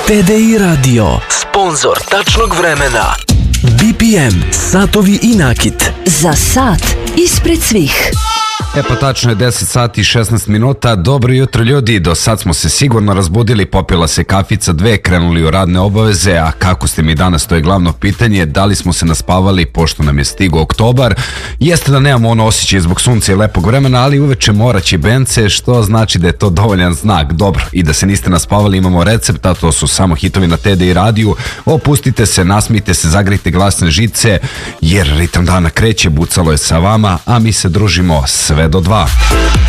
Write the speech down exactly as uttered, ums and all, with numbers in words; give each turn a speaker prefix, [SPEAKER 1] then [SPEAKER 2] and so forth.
[SPEAKER 1] T D I Radio, sponzor tačnog vremena. B P M, satovi i nakit.
[SPEAKER 2] Za sat ispred svih.
[SPEAKER 3] E pa tačno je deset sati i šesnaest minuta. Dobro jutro ljudi, do sad smo se sigurno razbudili, popila se kafica dve, krenuli u radne obaveze, a kako ste mi danas, to je glavno pitanje, da li smo se naspavali pošto nam je stigao oktobar. Jeste da nemamo ono osjećaj zbog sunca i lepog vremena, ali uveče moraće bence, što znači da je to dovoljan znak. Dobro, i da se niste naspavali, imamo recept, a to su samo hitovi na T D I radiju. Opustite se, nasmijte se, zagrite glasne žice, jer ritam dana kreće, bucalo je sa vama, a mi se družimo sve do dva.